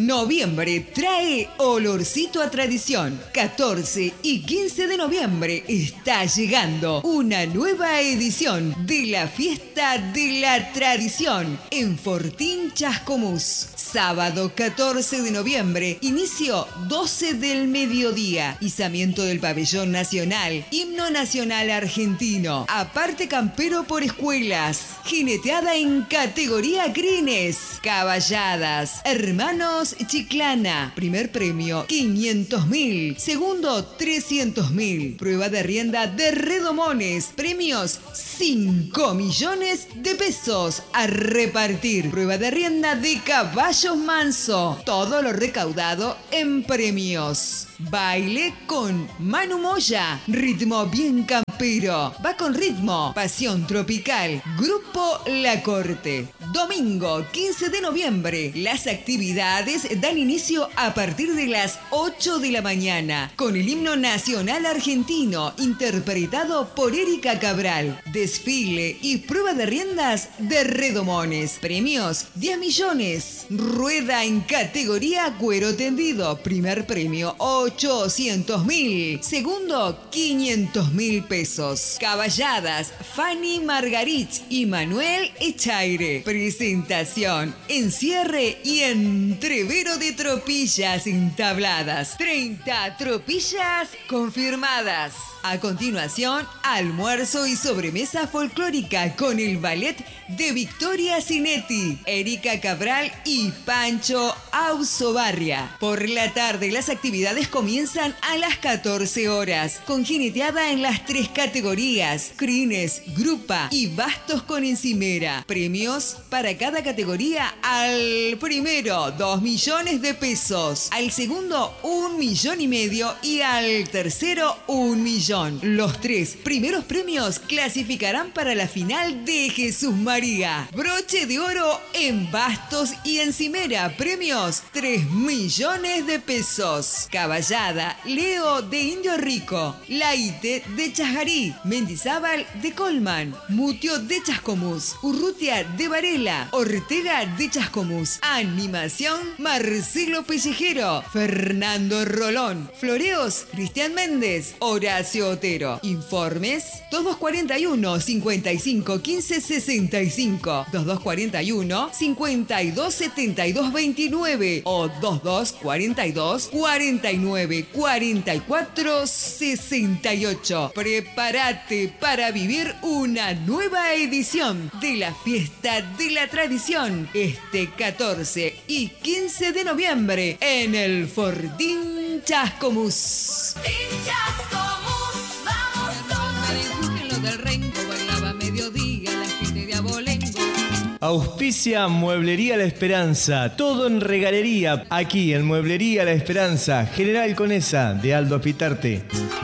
Noviembre trae olorcito a tradición. 14 y 15 de noviembre está llegando una nueva edición de la Fiesta de la Tradición en Fortín Chascomús. Sábado 14 de noviembre, inicio 12 del mediodía, izamiento del pabellón nacional, himno nacional argentino, aparte campero por escuelas, jineteada en categoría crines, caballadas, hermanos Chiclana, primer premio 500.000, segundo 300.000, prueba de rienda de redomones, premios 5 millones de pesos a repartir, prueba de rienda de caballos manso, todo lo recaudado en premios. Baile con Manu Moya, ritmo bien campero, va con ritmo, pasión tropical, Grupo La Corte. Domingo 15 de noviembre, las actividades dan inicio a partir de las 8 de la mañana, con el himno nacional argentino, interpretado por Erika Cabral, desfile y prueba de riendas de redomones, premios 10 millones, rueda en categoría cuero tendido, primer premio 800.000, segundo 500.000 pesos. Caballadas, Fanny Margarich y Manuel Echaire. Presentación, encierre y entrevero de tropillas entabladas. 30 tropillas confirmadas. A continuación, almuerzo y sobremesa folclórica con el ballet de Victoria Cinetti, Erika Cabral y Pancho Ausobarria. Por la tarde, las actividades comienzan a las 14 horas, con jineteada en las 3 categorías, crines, grupa y bastos con encimera. Premios para cada categoría: al primero 2 millones de pesos, al segundo 1,5 millones y al tercero 1 millón. Los 3 primeros premios clasificarán para la final de Jesús María. Broche de oro en bastos y encimera, premios 3 millones de pesos. Caballada, Leo de Indio Rico, Laite de Chajarí, Mendizábal de Colman, Mutio de Chascomús, Urrutia de Varela, Ortega de Chascomús. Animación, Marcelo Pellejero, Fernando Rolón. Floreos, Cristian Méndez, Horacio Otero. Informes 2241 55 15 65, 2241 52 72 29 o 2242 49 44 68. Prepárate para vivir una nueva edición de la Fiesta de la Tradición este 14 y 15 de noviembre en el Fortín Chascomús. Del renco bailaba mediodía la gente de abolengo. Auspicia Mueblería La Esperanza, todo en regalería, aquí en Mueblería La Esperanza, General Conesa de Aldo Pitarte.